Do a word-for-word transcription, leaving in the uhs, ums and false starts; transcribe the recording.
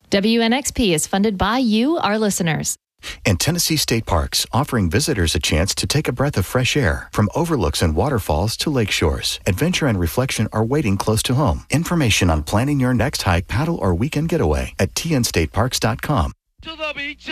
W N X P is funded by you, our listeners. And Tennessee State Parks, offering visitors a chance to take a breath of fresh air. From overlooks and waterfalls to lake shores, adventure and reflection are waiting close to home. Information on planning your next hike, paddle, or weekend getaway at T N state parks dot com. To the beach.